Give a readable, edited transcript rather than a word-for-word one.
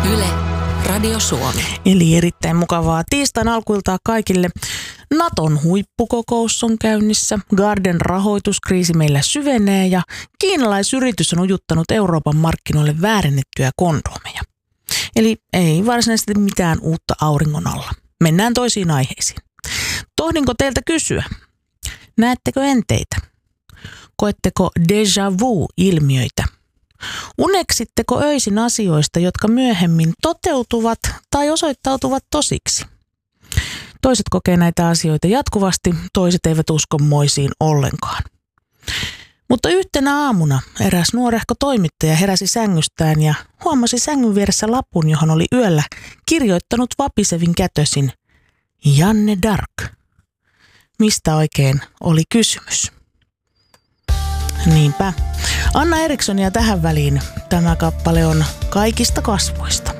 Yle, Radio Suomi. Eli erittäin mukavaa tiistain alkuiltaa kaikille. Naton huippukokous on käynnissä, Garden rahoituskriisi meillä syvenee ja kiinalaisyritys on ujuttanut Euroopan markkinoille väärennettyjä kondomeja. Eli ei varsinaisesti mitään uutta auringon alla. Mennään toisiin aiheisiin. Tohdinko teiltä kysyä? Näettekö enteitä? Koetteko déjà vu-ilmiöitä? Uneksitteko öisin asioista, jotka myöhemmin toteutuvat tai osoittautuvat tosiksi? Toiset kokee näitä asioita jatkuvasti, toiset eivät usko moisiin ollenkaan. Mutta yhtenä aamuna eräs nuorehko toimittaja heräsi sängystään ja huomasi sängyn vieressä lapun, johon oli yöllä kirjoittanut vapisevin kätösin Janne Dark. Mistä oikein oli kysymys? Niinpä. Anna Erikssonia tähän väliin. Tämä kappale on Kaikista kasvoista.